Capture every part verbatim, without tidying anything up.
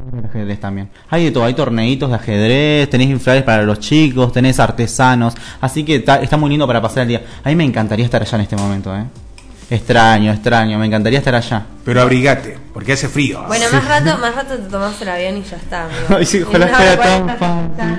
El ajedrez también. Hay de todo, hay torneitos de ajedrez, tenés inflables para los chicos, tenés artesanos, así que ta, está muy lindo para pasar el día. A mí me encantaría estar allá en este momento, ¿eh? Extraño, extraño, me encantaría estar allá. Pero abrigate, porque hace frío. Bueno, Sí. más rato, más rato te tomás el avión y ya está, amigo. Ay, sí, ojalá Y no, fuera bueno, tan fácil.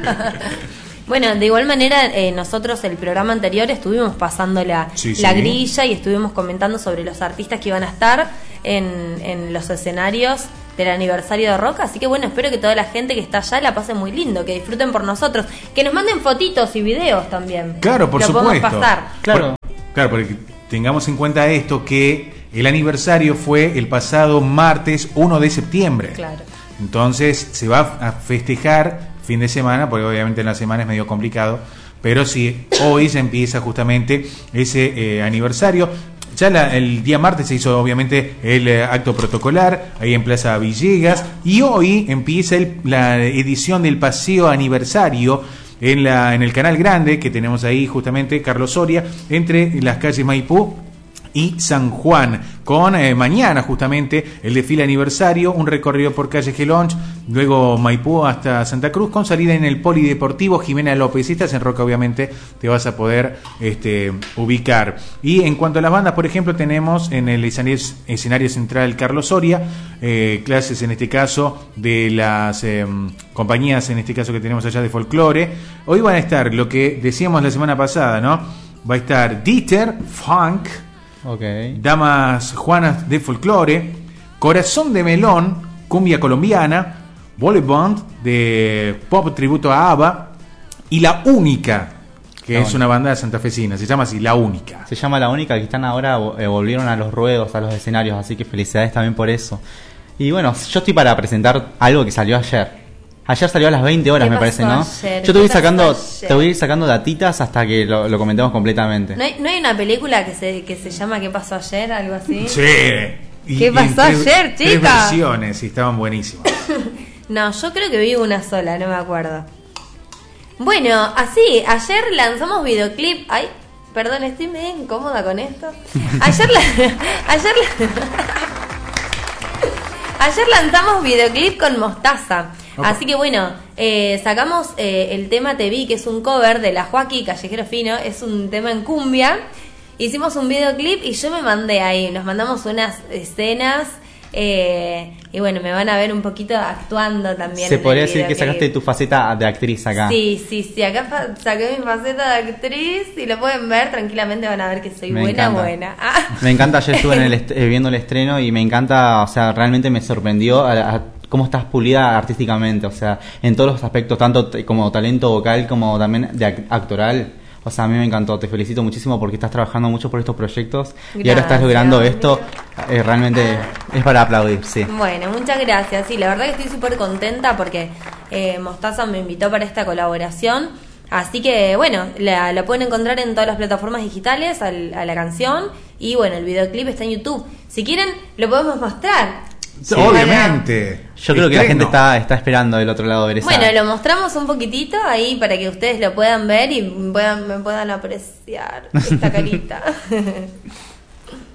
Bueno, de igual manera, eh, nosotros el programa anterior estuvimos pasando la, Sí, la sí. grilla y estuvimos comentando sobre los artistas que iban a estar en, en los escenarios del aniversario de Rock, así que bueno, espero que toda la gente que está allá la pase muy lindo, que disfruten por nosotros, que nos manden fotitos y videos también. Claro, por Lo supuesto. podemos pasar. Claro. Por- claro, porque tengamos en cuenta esto, que el aniversario fue el pasado martes uno de septiembre. Claro. Entonces se va a festejar fin de semana, porque obviamente en la semana es medio complicado, pero sí, hoy se empieza justamente ese eh, aniversario. Ya la, el día martes se hizo obviamente el eh, acto protocolar ahí en Plaza Villegas, y hoy empieza el, la edición del paseo aniversario en, la, en el Canal Grande, que tenemos ahí justamente Carlos Soria, entre las calles Maipú y San Juan, con eh, mañana justamente el desfile aniversario, un recorrido por calle Gelonch, luego Maipú hasta Santa Cruz, con salida en el Polideportivo Jimena López. Si estás en Roca, obviamente te vas a poder este, ubicar. Y en cuanto a las bandas, por ejemplo, tenemos en el escenario, escenario central Carlos Soria, eh, clases en este caso de las eh, compañías, en este caso que tenemos allá de folclore. Hoy van a estar lo que decíamos la semana pasada, ¿no? Va a estar Dieter, Funk, Ok. Damas Juanas de Folclore, Corazón de Melón, cumbia colombiana, Volleyband de pop tributo a ABBA, y La Única, que La es Única. una banda santafesina, se llama así, La Única. Se llama La Única, que están ahora, eh, volvieron a los ruedos, a los escenarios, así que felicidades también por eso. Y bueno, yo estoy para presentar algo que salió ayer. Ayer salió a las veinte horas, ¿Qué me pasó parece, ¿no? ayer? Yo te voy ¿Qué sacando, pasó ayer? te voy a ir sacando datitas hasta que lo, lo comentemos completamente. ¿No hay, ¿No hay una película que se, que se llama ¿Qué pasó ayer? Algo así. Sí. Y- ¿Qué y pasó tres- ayer, Tres chica? versiones y estaban buenísimas. No, yo creo que vi una sola, no me acuerdo. Bueno, así, ayer lanzamos videoclip. Ay, perdón, estoy medio incómoda con esto. Ayer la, ayer la- ayer lanzamos videoclip con Mostaza. Opa. Así que bueno, eh, sacamos eh, el tema Te Vi, que es un cover de La Joaquí, Callejero Fino. Es un tema en cumbia. Hicimos un videoclip y yo me mandé ahí. Nos mandamos unas escenas. Eh, y bueno, me van a ver un poquito actuando también. Se en el podría decir que videoclip. sacaste tu faceta de actriz acá. Sí, sí, sí. Acá fa- saqué mi faceta de actriz y lo pueden ver. Tranquilamente van a ver que soy Me buena, encanta. buena. Ah. Me encanta, ayer estuve en el est- eh, viendo el estreno y me encanta, o sea, realmente me sorprendió a, a cómo estás pulida artísticamente, o sea, en todos los aspectos, tanto t- como talento vocal como también de ac- actoral. O sea, a mí me encantó, te felicito muchísimo porque estás trabajando mucho por estos proyectos y ahora estás Gracias, logrando esto, amigo. eh, realmente es para aplaudir, sí. Bueno, muchas gracias. Sí, la verdad que estoy súper contenta porque eh, Mostaza me invitó para esta colaboración. Así que, bueno, la, la pueden encontrar en todas las plataformas digitales al- a la canción. Y bueno, el videoclip está en YouTube. Si quieren, lo podemos mostrar. Sí. Obviamente. Yo creo que la gente Estreno. está, está esperando del otro lado ver esa... Bueno, lo mostramos un poquitito ahí para que ustedes lo puedan ver y puedan, me puedan apreciar esta carita.